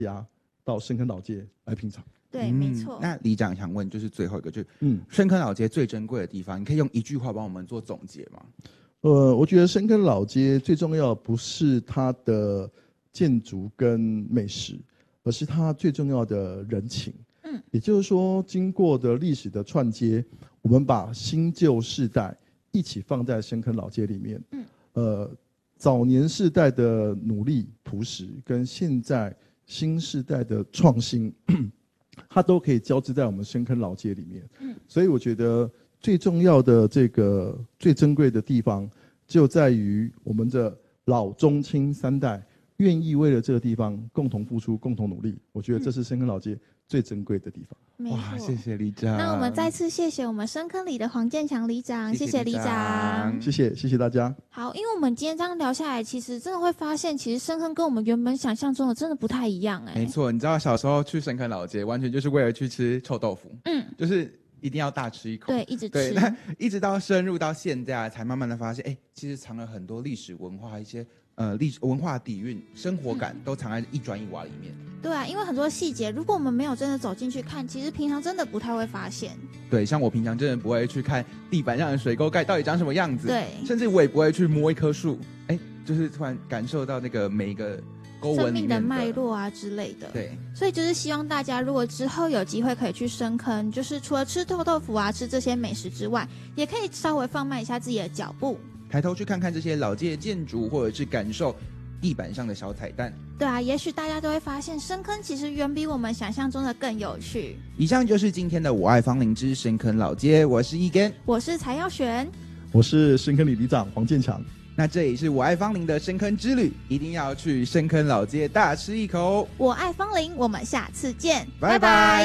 家到深坑老街来品尝。 对，没错。 那里长想问，就是最后一个，就是深坑老街最珍贵的地方，你可以用一句话帮我们做总结吗？ 我觉得深坑老街最重要不是它的建筑跟美食，而是它最重要的人情。也就是说，经过的历史的串接，我们把新旧世代一起放在深坑老街里面。早年世代的努力朴实，跟现在新世代的创新，它都可以交织在我们深坑老街里面。所以我觉得最重要的这个最珍贵的地方，就在于我们的老中青三代愿意为了这个地方共同付出、共同努力。我觉得这是深坑老街最珍贵的地方。 哇，谢谢里长。 那我们再次谢谢我们深坑里的黄建强里长，谢谢里长， 谢谢大家。 好，因为我们今天这样聊下来，其实真的会发现，其实深坑跟我们原本想象中的真的不太一样。 没错，你知道小时候去深坑老街，完全就是为了去吃臭豆腐，就是一定要大吃一口， 对，一直吃。 对，那一直到深入到现在，才慢慢的发现，其实藏了很多历史文化，一些历史文化底蕴、生活感都藏在一砖一瓦里面。 对啊，因为很多细节，如果我们没有真的走进去看，其实平常真的不太会发现。 对，像我平常真的不会去看地板上的水沟盖到底长什么样子， 对， 甚至我也不会去摸一棵树，就是突然感受到那个每一个沟纹里面生命的脉络啊之类的。 对， 所以就是希望大家如果之后有机会可以去深坑，就是除了吃臭豆腐啊、吃这些美食之外，也可以稍微放慢一下自己的脚步， 抬头去看看这些老街建筑，或者是感受地板上的小彩蛋。 对啊，也许大家都会发现深坑其实远比我们想象中的更有趣。 以上就是今天的我爱芳邻之深坑老街，我是一根， 我是柴耀璇， 我是深坑里里长黄建强。 那这里是我爱芳邻的深坑之旅，一定要去深坑老街大吃一口。 我爱芳邻，我们下次见， 拜拜。